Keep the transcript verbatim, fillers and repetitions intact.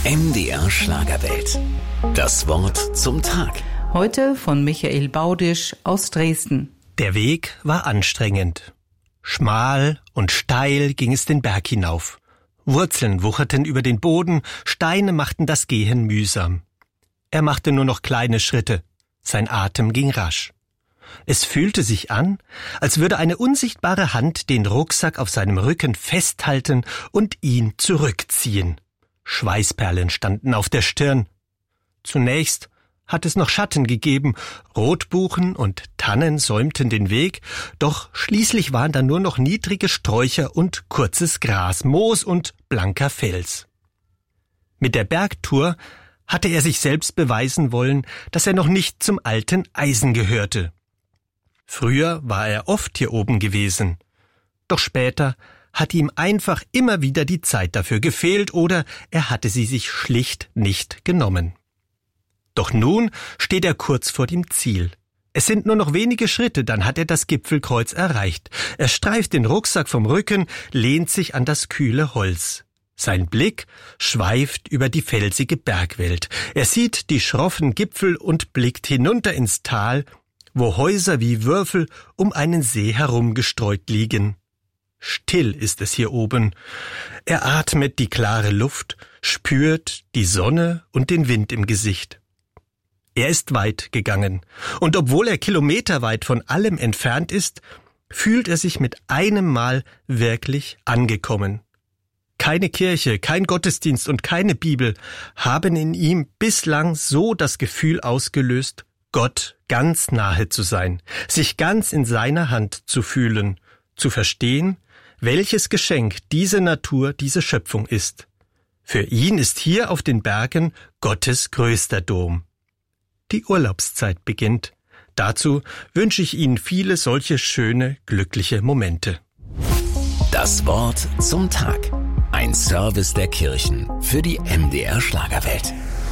M D R Schlagerwelt. Das Wort zum Tag. Heute von Michael Baudisch aus Dresden. Der Weg war anstrengend. Schmal und steil ging es den Berg hinauf. Wurzeln wucherten über den Boden, Steine machten das Gehen mühsam. Er machte nur noch kleine Schritte. Sein Atem ging rasch. Es fühlte sich an, als würde eine unsichtbare Hand den Rucksack auf seinem Rücken festhalten und ihn zurückziehen. Schweißperlen standen auf der Stirn. Zunächst hat es noch Schatten gegeben, Rotbuchen und Tannen säumten den Weg, doch schließlich waren da nur noch niedrige Sträucher und kurzes Gras, Moos und blanker Fels. Mit der Bergtour hatte er sich selbst beweisen wollen, dass er noch nicht zum alten Eisen gehörte. Früher war er oft hier oben gewesen, doch später hatte ihm einfach immer wieder die Zeit dafür gefehlt oder er hatte sie sich schlicht nicht genommen. Doch nun steht er kurz vor dem Ziel. Es sind nur noch wenige Schritte, dann hat er das Gipfelkreuz erreicht. Er streift den Rucksack vom Rücken, lehnt sich an das kühle Holz. Sein Blick schweift über die felsige Bergwelt. Er sieht die schroffen Gipfel und blickt hinunter ins Tal, wo Häuser wie Würfel um einen See herumgestreut liegen. Still ist es hier oben. Er atmet die klare Luft, spürt die Sonne und den Wind im Gesicht. Er ist weit gegangen, und obwohl er kilometerweit von allem entfernt ist, fühlt er sich mit einem Mal wirklich angekommen. Keine Kirche, kein Gottesdienst und keine Bibel haben in ihm bislang so das Gefühl ausgelöst, Gott ganz nahe zu sein, sich ganz in seiner Hand zu fühlen, zu verstehen, welches Geschenk diese Natur, diese Schöpfung ist. Für ihn ist hier auf den Bergen Gottes größter Dom. Die Urlaubszeit beginnt. Dazu wünsche ich Ihnen viele solche schöne, glückliche Momente. Das Wort zum Tag. Ein Service der Kirchen für die M D R Schlagerwelt.